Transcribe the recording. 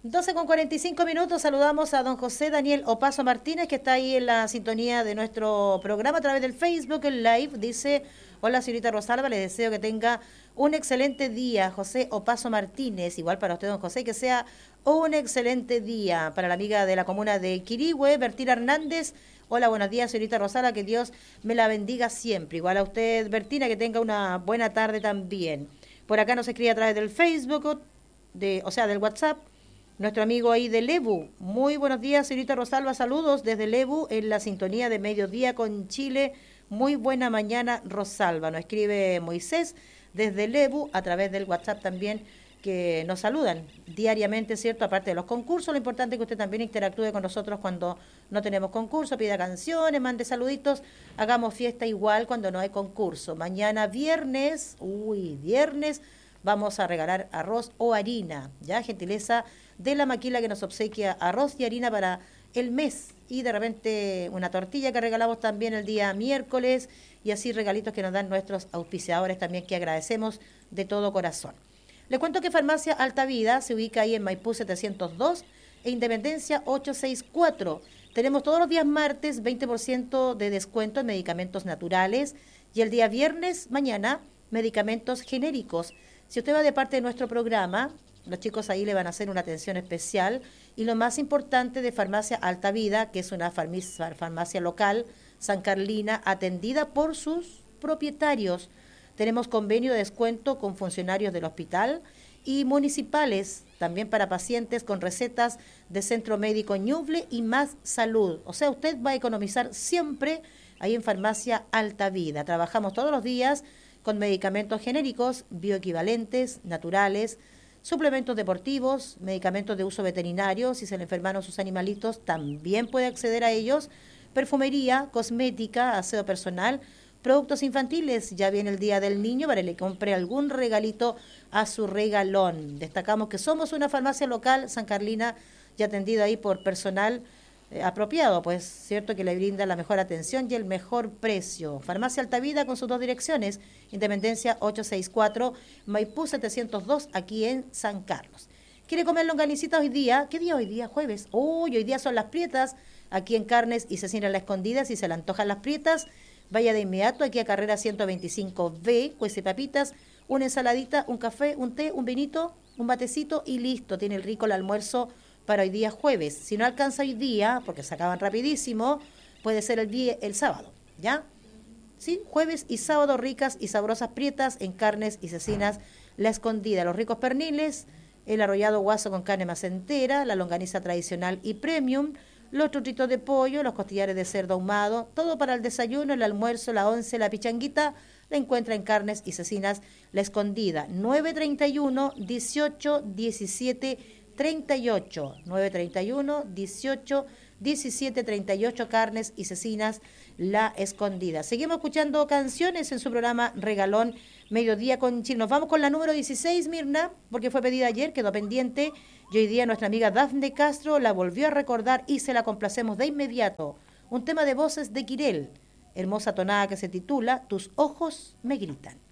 12:45, saludamos a don José Daniel Opaso Martínez, que está ahí en la sintonía de nuestro programa a través del Facebook el Live. Dice, hola señorita Rosalba, le deseo que tenga un excelente día, José Opaso Martínez. Igual para usted, don José, que sea un excelente día. Para la amiga de la comuna de Quirihue, Bertina Hernández, hola, buenos días señorita Rosalba, que Dios me la bendiga siempre. Igual a usted, Bertina, que tenga una buena tarde también. Por acá nos escribe a través del Facebook, del WhatsApp. Nuestro amigo ahí de Lebu. Muy buenos días, señorita Rosalba. Saludos desde Lebu en la sintonía de Mediodía con Chile. Muy buena mañana, Rosalba. Nos escribe Moisés desde Lebu a través del WhatsApp también, que nos saludan diariamente, ¿cierto? Aparte de los concursos, lo importante es que usted también interactúe con nosotros cuando no tenemos concurso, pida canciones, mande saluditos, hagamos fiesta igual cuando no hay concurso. Mañana viernes, vamos a regalar arroz o harina, ya, gentileza de la maquila que nos obsequia arroz y harina para el mes, y de repente una tortilla que regalamos también el día miércoles, y así regalitos que nos dan nuestros auspiciadores también, que agradecemos de todo corazón. Le cuento que Farmacia Alta Vida se ubica ahí en Maipú 702 e Independencia 864. Tenemos todos los días martes 20% de descuento en medicamentos naturales, y el día viernes, mañana, medicamentos genéricos. Si usted va de parte de nuestro programa, los chicos ahí le van a hacer una atención especial. Y lo más importante de Farmacia Alta Vida, que es una farmacia local, San Carlina, atendida por sus propietarios. Tenemos convenio de descuento con funcionarios del hospital y municipales, también para pacientes con recetas de Centro Médico Ñuble y Más Salud. O sea, usted va a economizar siempre ahí en Farmacia Alta Vida. Trabajamos todos los días con medicamentos genéricos, bioequivalentes, naturales, suplementos deportivos, medicamentos de uso veterinario. Si se le enfermaron sus animalitos, también puede acceder a ellos. Perfumería, cosmética, aseo personal, productos infantiles. Ya viene el Día del Niño para que le compre algún regalito a su regalón. Destacamos que somos una farmacia local, San Carlina, y atendida ahí por personal apropiado, pues cierto, que le brinda la mejor atención y el mejor precio. Farmacia Alta Vida con sus dos direcciones, Independencia 864, Maipú 702, aquí en San Carlos. ¿Quiere comer longanicitas hoy día? ¿Qué día hoy día? Jueves. Uy, hoy día son las prietas, aquí en Carnes y Cecina La Escondida. Si se le antojan las prietas, vaya de inmediato aquí a carrera 125B, cuece papitas, una ensaladita, un café, un té, un vinito, un batecito y listo. Tiene el rico el almuerzo para hoy día jueves. Si no alcanza hoy día, porque se acaban rapidísimo, puede ser el sábado, ¿ya? Sí, jueves y sábado, ricas y sabrosas prietas en Carnes y Cecinas La Escondida. Los ricos perniles, el arrollado guaso con carne más entera, la longaniza tradicional y premium, los trutritos de pollo, los costillares de cerdo ahumado, todo para el desayuno, el almuerzo, la once, la pichanguita, la encuentra en Carnes y Cecinas La Escondida. 931 18 17 38, 931 18 17 38, Carnes y Cecinas La Escondida. Seguimos escuchando canciones en su programa Regalón Mediodía con Chile. Nos vamos con la número 16, Mirna, porque fue pedida ayer, quedó pendiente, y hoy día nuestra amiga Dafne Castro la volvió a recordar y se la complacemos de inmediato. Un tema de voces de Quirel, hermosa tonada que se titula Tus ojos me gritan.